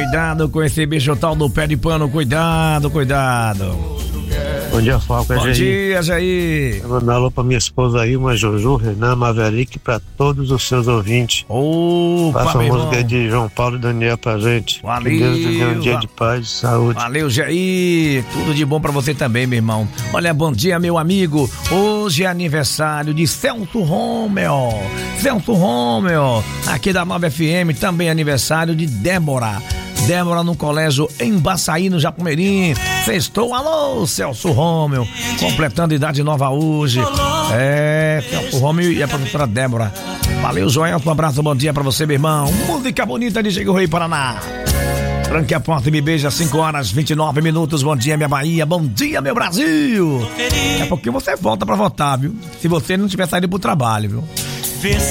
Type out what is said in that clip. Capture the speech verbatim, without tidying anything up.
Cuidado com esse bicho tal do pé de pano, cuidado, cuidado. Bom dia, Falco. É Bom Jair. dia, Jair. Eu vou mandar alô pra minha esposa aí, uma Jojo, Renan, Maverick, pra todos os seus ouvintes. Opa, Faça a meu música irmão. de João Paulo e Daniel pra gente. Valeu. Que Deus lhe dê um dia de paz e saúde. Valeu, Jair. Tudo de bom pra você também, meu irmão. Olha, bom dia, meu amigo. Hoje é aniversário de Celso Romeu. Celso Romeu, aqui da nove F M, também aniversário de Débora. Débora no colégio Embaçaí, no Japomerim. Sextou, alô, Celso Romeu, completando idade nova hoje. É, Celso Romeu e a professora Débora. Valeu, Joelson, um abraço, bom dia pra você, meu irmão. Música bonita de Chico Rei Paraná. Tranque a porta e me beija, cinco horas e vinte e nove minutos. Bom dia, minha Bahia. Bom dia, meu Brasil. É porque você volta pra votar, viu? Se você não tiver saído pro trabalho, viu?